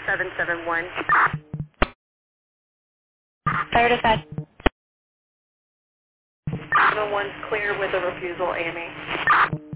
771. Fire dispatch. 701's clear with a refusal, AME.